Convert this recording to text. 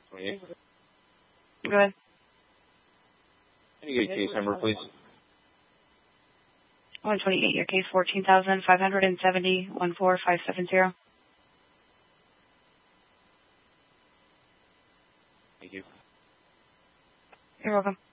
28. Go ahead. Can you get a case number, please? 128, your case 14,570, 14570. Thank you. You're welcome.